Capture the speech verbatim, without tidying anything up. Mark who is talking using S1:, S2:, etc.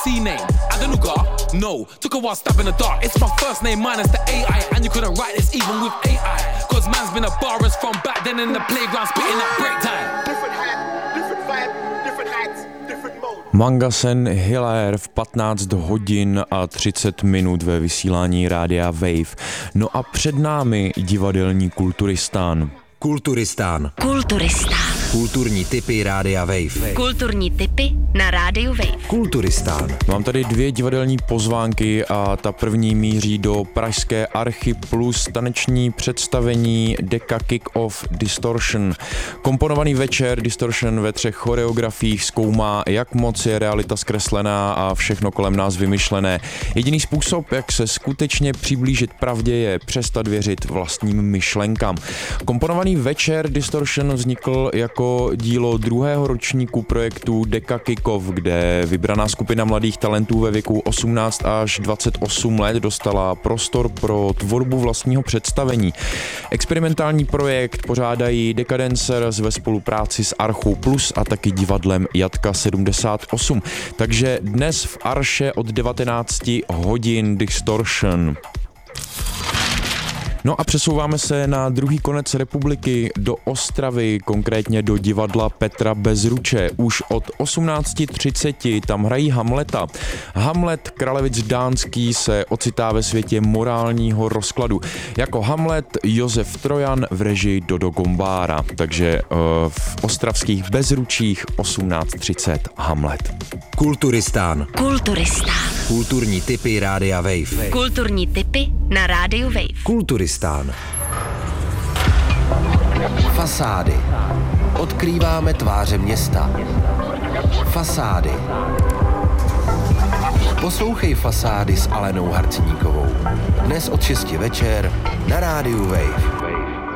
S1: C name. Adenuga, no, took a while step in the dark. It's my first name minus the A I, and you couldn't write this even with A I. Cause man's been a barras from back then in the playground spitting at break time.
S2: Different hat, different vibe, different heights, different mode.
S3: Mangasen Hilaire v patnáct hodin a třicet minut ve vysílání Rádia Wave. No a před námi divadelní Kulturistán.
S4: Kulturistán.
S5: Kulturistán.
S4: Kulturní tipy Rádia Wave.
S5: Kulturní tipy na Rádiu Wave.
S4: Kulturistán.
S3: Mám tady dvě divadelní pozvánky a ta první míří do pražské Archy plus taneční představení Deka Kick-Off Distortion. Komponovaný večer Distortion ve třech choreografiích zkoumá, jak moc je realita zkreslená a všechno kolem nás vymyšlené. Jediný způsob, jak se skutečně přiblížit pravdě, je přestat věřit vlastním myšlenkám. Komponovaný večer Distortion vznikl jako dílo druhého ročníku projektu Deka Kick-Off, kde vybraná skupina mladých talentů ve věku osmnáct až dvacet osm let dostala prostor pro tvorbu vlastního představení. Experimentální projekt pořádají Decadencers ve spolupráci s Archou Plus a taky divadlem Jatka sedmdesát osm. Takže dnes v Arše od devatenáct hodin Distortion. No a přesouváme se na druhý konec republiky do Ostravy, konkrétně do divadla Petra Bezruče. Už od osmnáct třicet tam hrají Hamleta. Hamlet, kralevic dánský, se ocitá ve světě morálního rozkladu. Jako Hamlet Josef Trojan v režii Dodo Gombára. Takže uh, v ostravských Bezručích osmnáct třicet Hamlet.
S4: Kulturistán.
S5: Kulturistán.
S4: Kulturní tipy Rádia Wave.
S5: Kulturní tipy na Rádiu Wave.
S4: Kulturistán. Fasády. Odkrýváme tváře města. Fasády. Poslouchej Fasády s Alenou Harcníkovou. Dnes od šesti večer na Rádiu Wave.